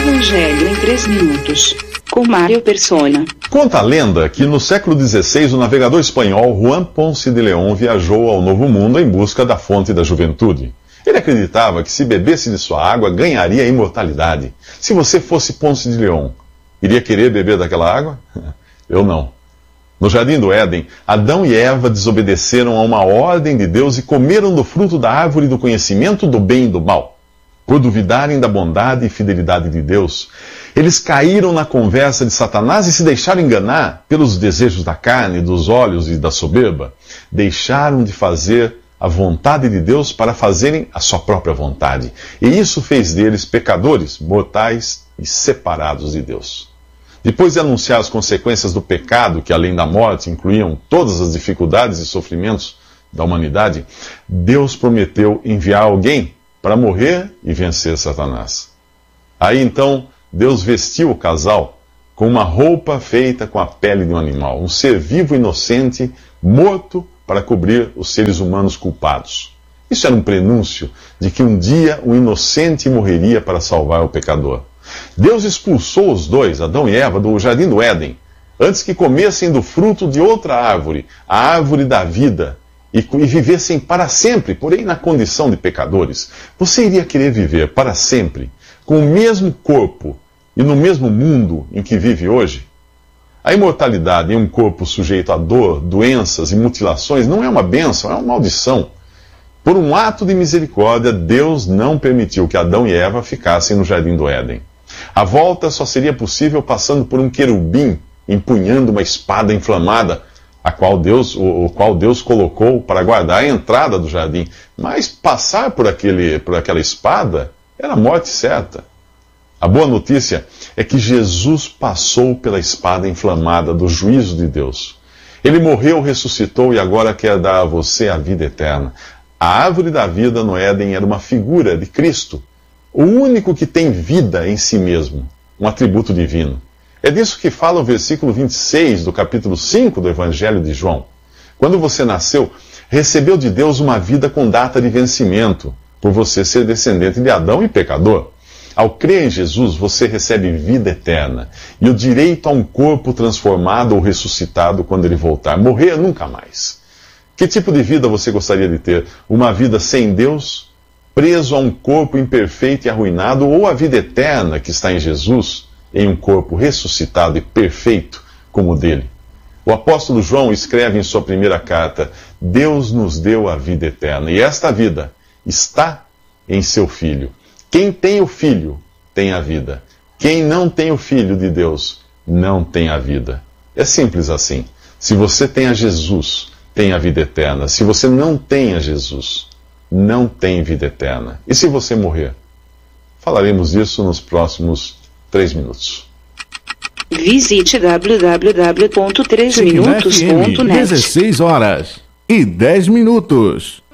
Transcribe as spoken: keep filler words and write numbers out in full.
Evangelho em três minutos, com Mário Persona. Conta a lenda que no século dezesseis o navegador espanhol Juan Ponce de León viajou ao Novo Mundo em busca da fonte da juventude. Ele acreditava que se bebesse de sua água ganharia a imortalidade. Se você fosse Ponce de León, iria querer beber daquela água? Eu não. No Jardim do Éden, Adão e Eva desobedeceram a uma ordem de Deus e comeram do fruto da árvore do conhecimento do bem e do mal. Por duvidarem da bondade e fidelidade de Deus, eles caíram na conversa de Satanás e se deixaram enganar pelos desejos da carne, dos olhos e da soberba. Deixaram de fazer a vontade de Deus para fazerem a sua própria vontade. E isso fez deles pecadores, mortais e separados de Deus. Depois de anunciar as consequências do pecado, que além da morte incluíam todas as dificuldades e sofrimentos da humanidade, Deus prometeu enviar alguém para morrer e vencer Satanás. Aí então, Deus vestiu o casal com uma roupa feita com a pele de um animal, um ser vivo inocente, morto para cobrir os seres humanos culpados. Isso era um prenúncio de que um dia um inocente morreria para salvar o pecador. Deus expulsou os dois, Adão e Eva, do Jardim do Éden, antes que comessem do fruto de outra árvore, a árvore da vida, e, e vivessem para sempre, porém na condição de pecadores. Você iria querer viver para sempre com o mesmo corpo e no mesmo mundo em que vive hoje? A imortalidade em um corpo sujeito a dor, doenças e mutilações não é uma bênção, é uma maldição. Por um ato de misericórdia, Deus não permitiu que Adão e Eva ficassem no Jardim do Éden. A volta só seria possível passando por um querubim, empunhando uma espada inflamada, a qual Deus, o, o qual Deus colocou para guardar a entrada do jardim. Mas passar por, aquele, por aquela espada era a morte certa. A boa notícia é que Jesus passou pela espada inflamada do juízo de Deus. Ele morreu, ressuscitou e agora quer dar a você a vida eterna. A árvore da vida no Éden era uma figura de Cristo, o único que tem vida em si mesmo, um atributo divino. É disso que fala o versículo vinte e seis do capítulo cinco do Evangelho de João. Quando você nasceu, recebeu de Deus uma vida com data de vencimento, por você ser descendente de Adão e pecador. Ao crer em Jesus, você recebe vida eterna e o direito a um corpo transformado ou ressuscitado quando ele voltar. Morrer nunca mais. Que tipo de vida você gostaria de ter? Uma vida sem Deus, preso a um corpo imperfeito e arruinado, ou a vida eterna que está em Jesus, em um corpo ressuscitado e perfeito como o dele? O apóstolo João escreve em sua primeira carta: Deus nos deu a vida eterna, e esta vida está em seu Filho. Quem tem o Filho tem a vida. Quem não tem o Filho de Deus não tem a vida. É simples assim. Se você tem a Jesus, tem a vida eterna. Se você não tem a Jesus, não tem vida eterna. E se você morrer? Falaremos disso nos próximos três minutos. Visite w w w ponto três minutos ponto net. dezesseis horas e dez minutos.